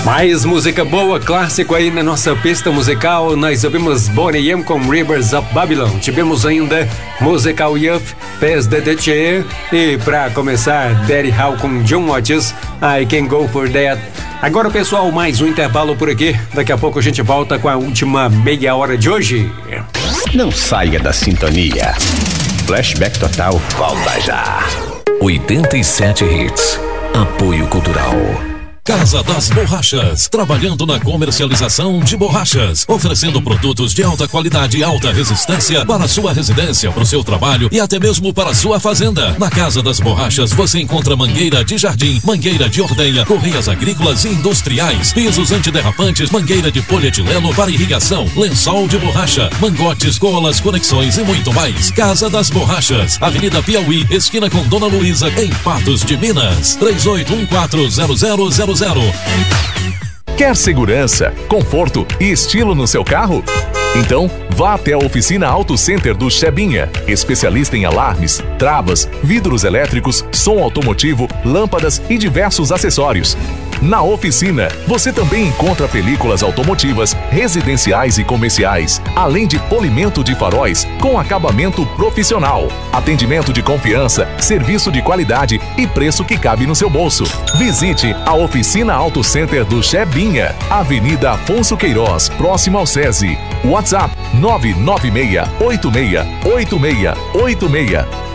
Mais música boa, clássico aí na nossa pista musical. Nós ouvimos Boney M com Rivers of Babylon. Tivemos ainda Musical Youth, Pés de Tchê. E pra começar, Daddy How com John Waters, I Can Go For That. Agora, pessoal, mais um intervalo por aqui. Daqui a pouco a gente volta com a última meia hora de hoje. Não saia da sintonia. Flashback Total volta já. 87 Hits. Apoio Cultural. Casa das Borrachas, trabalhando na comercialização de borrachas, oferecendo produtos de alta qualidade e alta resistência para sua residência, para o seu trabalho e até mesmo para a sua fazenda. Na Casa das Borrachas você encontra mangueira de jardim, mangueira de ordenha, correias agrícolas e industriais, pisos antiderrapantes, mangueira de polietileno para irrigação, lençol de borracha, mangotes, colas, conexões e muito mais. Casa das Borrachas, Avenida Piauí, esquina com Dona Luísa, em Patos de Minas. 38140000. Quer segurança, conforto e estilo no seu carro? Então, vá até a Oficina Auto Center do Chebinha, especialista em alarmes, travas, vidros elétricos, som automotivo, lâmpadas e diversos acessórios. Na oficina, você também encontra películas automotivas, residenciais e comerciais, além de polimento de faróis com acabamento profissional. Atendimento de confiança, serviço de qualidade e preço que cabe no seu bolso. Visite a Oficina Auto Center do Chebinha, Avenida Afonso Queiroz, próximo ao SESI. WhatsApp 996868686.